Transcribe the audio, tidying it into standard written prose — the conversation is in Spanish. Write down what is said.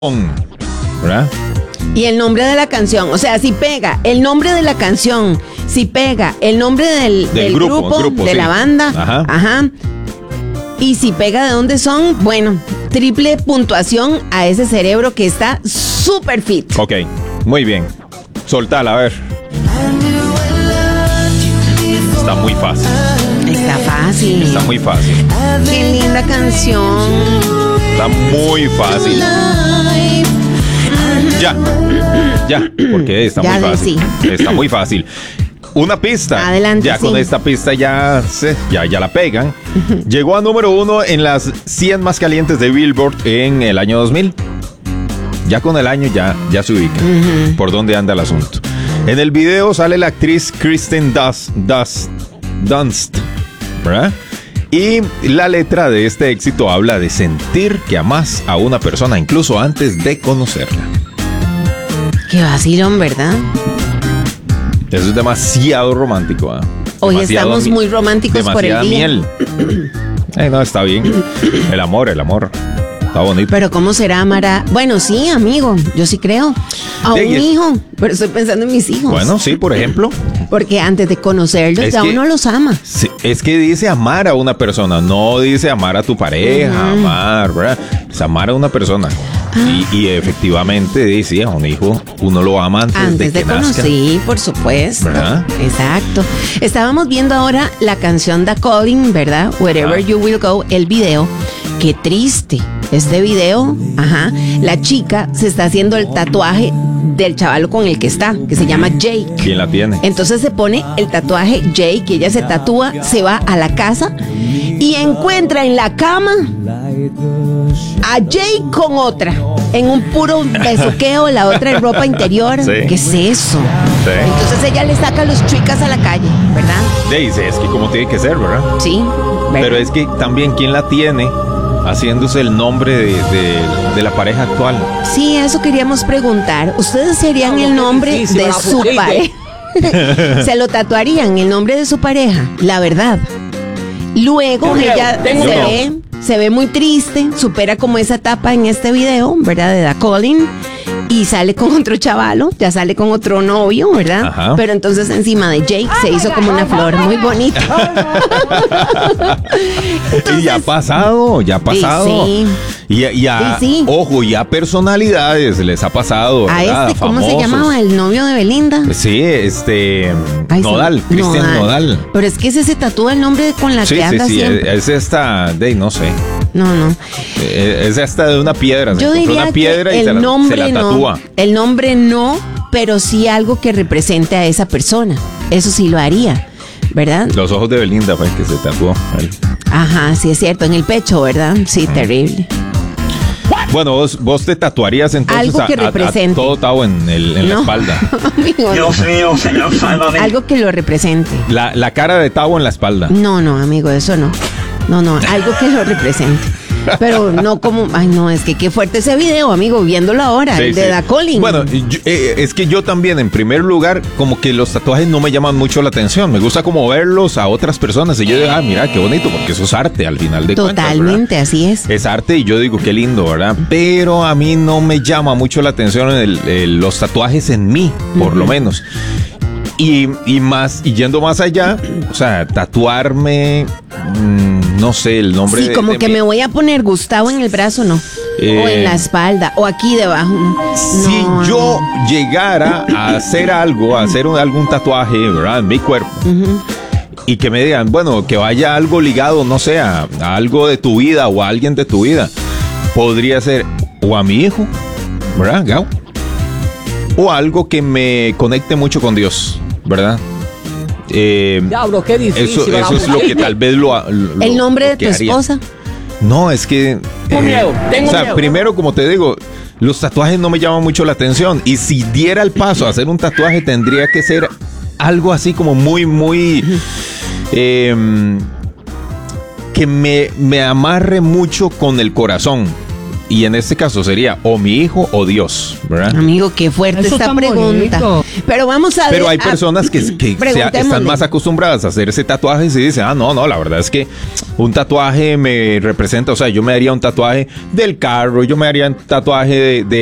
¿verdad? Y el nombre de la canción, o sea, si pega el nombre de la canción, si pega el nombre del grupo, de sí. la banda, ajá. Y si pega de dónde son, bueno, triple puntuación a ese cerebro que está súper fit. Ok, muy bien. Soltala, a ver. Está muy fácil. Está fácil. Está muy fácil. Qué linda canción. Está muy fácil. Ya, porque está ya muy fácil. Sí. Está muy fácil. Una pista. Adelante. Ya con esta pista ya la pegan. Llegó a número 1 en las 100 más calientes de Billboard en el año 2000. Ya con el año ya se ubica por dónde anda el asunto. En el video sale la actriz Kristen Dunst, ¿verdad? Y la letra de este éxito habla de sentir que amas a una persona incluso antes de conocerla. Qué vacilón, ¿verdad? Eso es demasiado romántico, ¿eh? Hoy estamos muy románticos por el día. Miel. No, está bien. El amor. Está bonito. Pero ¿cómo será amar a...? Bueno, sí, amigo, yo sí creo. A un hijo, pero estoy pensando en mis hijos. Bueno, sí, por ejemplo. Porque antes de conocerlos ya uno los ama. Sí, es que dice amar a una persona, no dice amar a tu pareja, amar, ¿verdad? Es amar a una persona. Y efectivamente, dice, a un hijo uno lo ama antes de que nazca. Sí, por supuesto. ¿Verdad? Exacto. Estábamos viendo ahora la canción The Calling, ¿verdad? Wherever You Will Go, el video. Qué triste. Este video, la chica se está haciendo el tatuaje del chavalo con el que está, que se llama Jake. ¿Quién la tiene? Entonces se pone el tatuaje Jake, ella se tatúa, se va a la casa y encuentra en la cama a Jake con otra, en un puro besuqueo, la otra en ropa interior. Sí. ¿Qué es eso? Sí. Entonces ella le saca los chicas a la calle, ¿verdad? Dice, es que como tiene que ser, ¿verdad? Sí. ¿verdad? Pero es que también, ¿quién la tiene haciéndose el nombre de la pareja actual? Sí, eso queríamos preguntar. ¿Ustedes serían el nombre de su pareja? ¿Se lo tatuarían el nombre de su pareja? La verdad. Luego ella se ve muy triste, supera como esa etapa en este video, ¿verdad? De The Calling. Y sale con otro chavalo, ya sale con otro novio, ¿verdad? Ajá. Pero entonces encima de Jake se hizo como una flor muy bonita. Entonces, y ya ha pasado. Sí. Y ojo, ya personalidades les ha pasado, ¿verdad? A ¿cómo famosos. se llamaba? ¿El novio de Belinda? Sí, Nodal, Cristian Nodal. Pero es que ese se tatúa el nombre con la que anda siempre. Es esta, no sé. No. Es esta de una piedra. Yo diría una piedra que y se la tatúa. El nombre no, pero sí algo que represente a esa persona. Eso sí lo haría, ¿verdad? Los ojos de Belinda, pues, que se tatuó. Ajá, sí es cierto, en el pecho, ¿verdad? Sí, terrible. Bueno, vos te tatuarías entonces algo que represente. a todo Tao en la espalda. Amigo, Dios mío, señor, sálvame. Algo que lo represente. La cara de Tao en la espalda. No, amigo, eso no. No, algo que lo represente. Pero no como... Ay, no, es que qué fuerte ese video, amigo, viéndolo ahora, el de The Calling. Bueno, es que yo también, en primer lugar, como que los tatuajes no me llaman mucho la atención. Me gusta como verlos a otras personas. Y yo digo, mira, qué bonito, porque eso es arte al final de cuentas. Totalmente, así es. Es arte y yo digo, qué lindo, ¿verdad? Pero a mí no me llama mucho la atención los tatuajes en mí, por lo menos. Y yendo más allá, o sea, tatuarme, no sé, el nombre sí, como que me voy a poner Gustavo en el brazo, no. O en la espalda, o aquí debajo. Si yo llegara a hacer algún tatuaje, ¿verdad? En mi cuerpo. Y que me digan, bueno, que vaya algo ligado, no sé, a algo de tu vida o a alguien de tu vida. Podría ser o a mi hijo, ¿verdad, Gao? O algo que me conecte mucho con Dios, ¿verdad? Diablo, qué difícil. Eso es lo que tal vez ¿El nombre de tu esposa? No, es que... Tengo miedo. Primero, como te digo, los tatuajes no me llaman mucho la atención. Y si diera el paso a hacer un tatuaje, tendría que ser algo así como muy, muy... que me amarre mucho con el corazón. Y en este caso sería o mi hijo o Dios, ¿verdad? Amigo, qué fuerte Eso esta está pregunta. bonito. Pero vamos a ver. Pero hay personas que están más acostumbradas a hacerse tatuajes y dicen, no, la verdad es que un tatuaje me representa, o sea, yo me haría un tatuaje del carro, yo me haría un tatuaje de